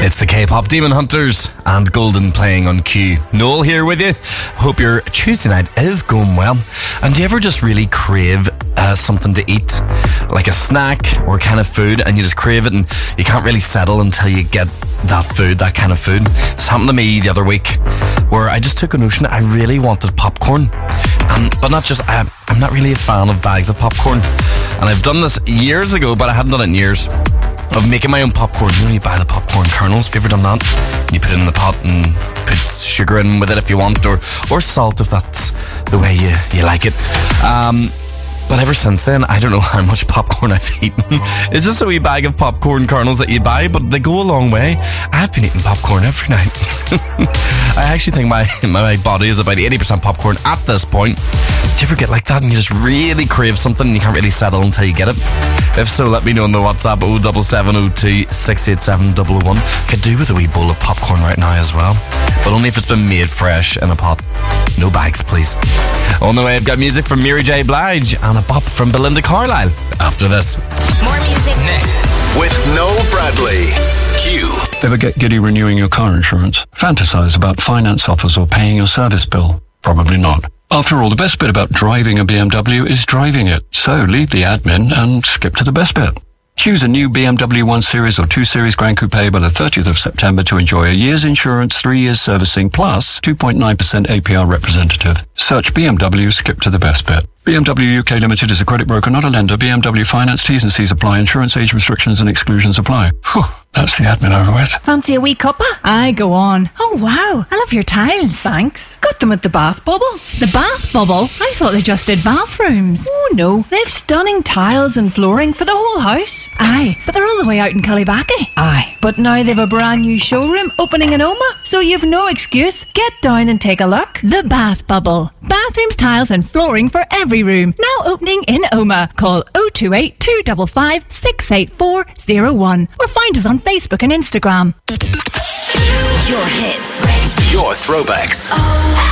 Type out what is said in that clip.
It's the K-pop Demon Hunters and Golden playing on cue. Noel here with you. Hope your Tuesday night is going well. And do you ever just really crave something to eat? Like a snack or kind of food, and you just crave it and you can't really settle until you get that food, that kind of food. This happened to me the other week where I just took a notion. I really wanted popcorn. But not just, I'm not really a fan of bags of popcorn. And I've done this years ago, but I hadn't done it in years. Of making my own popcorn. You know, you buy the popcorn kernels. Have you ever done that? You put it in the pot and put sugar in with it if you want, or salt if that's the way you like it. But ever since then, I don't know how much popcorn I've eaten. It's just a wee bag of popcorn kernels that you buy, but they go a long way. I've been eating popcorn every night. I actually think my body is about 80% popcorn at this point. Do you ever get like that and you just really crave something and you can't really settle until you get it? If so, let me know on the WhatsApp 07702 687 001. Could do with a wee bowl of popcorn right now as well, but only if it's been made fresh in a pot. No bags, please. On the way, I've got music from Mary J. Blige and a bop from Belinda Carlisle after this. More music next with Noel Bradley. Q. Ever get giddy renewing your car insurance? Fantasize about finance offers or paying your service bill? Probably not. After all, the best bit about driving a BMW is driving it. So leave the admin and skip to the best bit. Choose a new BMW 1 Series or 2 Series Grand Coupe by the 30th of September to enjoy a year's insurance, 3 years servicing, plus 2.9% APR representative. Search BMW, skip to the best bit. BMW UK Limited is a credit broker, not a lender. BMW Finance, T's and C's apply. Insurance age restrictions and exclusions apply. Whew, that's the admin over with. Fancy a wee cuppa? Aye, go on. Oh, wow. I love your tiles. Thanks. Got them at the Bath Bubble. The Bath Bubble? I thought they just did bathrooms. Oh, no. They've stunning tiles and flooring for the whole house. Aye, but they're all the way out in Cullybackey. Aye, but now they've a brand new showroom opening in Oma, so you've no excuse. Get down and take a look. The Bath Bubble. Bathrooms, tiles and flooring for every room. Now opening in Oma. Call 028 255 68401 or find us on Facebook and Instagram. your hits, your throwbacks.